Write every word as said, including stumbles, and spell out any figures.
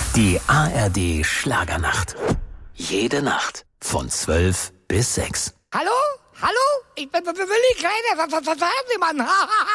Die A R D Schlagernacht. Jede Nacht von zwölf bis sechs. Hallo? Hallo? Ich bin Willi Kleiner, Fernsehmann.